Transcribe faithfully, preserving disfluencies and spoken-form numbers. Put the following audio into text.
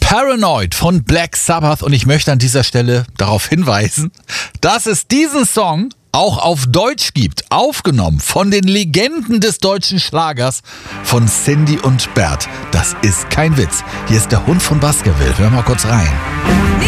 Paranoid von Black Sabbath und ich möchte an dieser Stelle darauf hinweisen, dass es diesen Song auch auf Deutsch gibt, aufgenommen von den Legenden des deutschen Schlagers, von Cindy und Bert. Das ist kein Witz. Hier ist der Hund von Baskerville. Hör mal kurz rein.